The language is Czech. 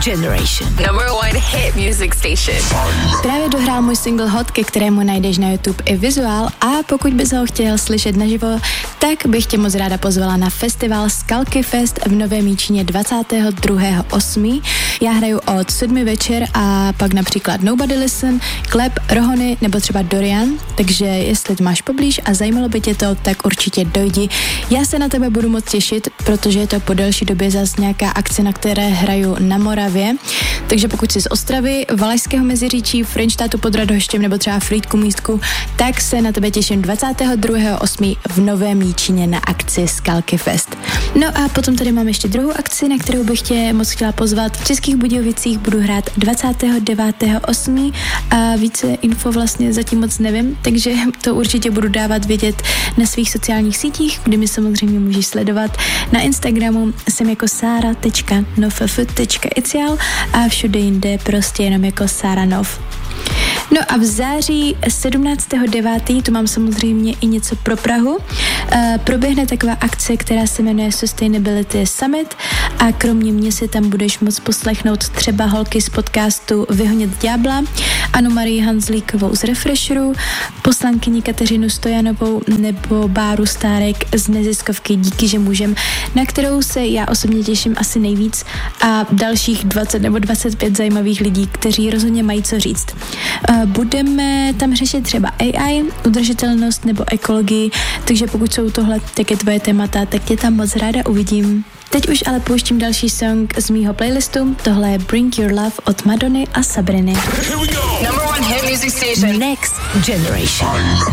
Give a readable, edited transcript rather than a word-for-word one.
Generation. Number 1 hit music station. Právě dohrál můj single Hot, ke kterému najdeš na YouTube i vizuál, a pokud bys ho chtěl slyšet naživo, tak bych tě moc ráda pozvala na festival Skalky Fest v Novém Jičíně 22.8. Já hraju od 7 večer a pak například Nobody Listen, Klep, Rohony nebo třeba Dorian, takže jestli to máš poblíž a zajímalo by tě to, tak určitě dojdi. Já se na tebe budu moc těšit, protože je to po delší době zas nějaká akce, na které hraju na Moravě, takže pokud jsi z Ostravy, Valašského Meziříčí, Frenštátu pod Radhoštěm nebo třeba Frýdku Místku, tak se na tebe těším 22.8. v Novém Jičíně na akci Skalky Fest. No a potom tady mám ještě druhou akci, na kterou bych tě moc chtěla pozvat. V Českých Budějovicích budu hrát 29.8. a více info vlastně zatím moc nevím, takže to určitě budu dávat vědět na svých sociálních sítích, kde mi samozřejmě můžeš sledovat. Na Instagramu jsem jako sara.noff.icial a všude jinde prostě jenom jako Sara Nov. No a v září 17.9. tu mám samozřejmě i něco pro Prahu. Proběhne taková akce, která se jmenuje Sustainability Summit a kromě mě si tam budeš moct poslechnout třeba holky z podcastu Vyhonit ďábla, Anu Marii Hanzlíkovou z Refresheru, poslankyni Kateřinu Stojanovou nebo Báru Stárek z neziskovky Díky, že můžem, na kterou se já osobně těším asi nejvíc, a dalších 20 nebo 25 zajímavých lidí, kteří rozhodně mají co říct. Budeme tam řešit třeba AI, udržitelnost nebo ekologii, takže pokud jsou tohle taky tvoje témata, tak tě tam moc ráda uvidím. Teď už ale pouštím další song z mýho playlistu, tohle je Bring Your Love od Madony a Sabriny. Number 1 hit music station. Next Generation.